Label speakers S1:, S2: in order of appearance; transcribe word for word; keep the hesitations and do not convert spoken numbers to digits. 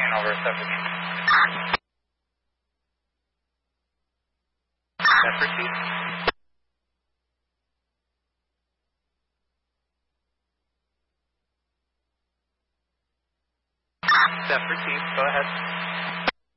S1: nine over seventeen. Zephyr Chief. Zephyr Chief, go ahead.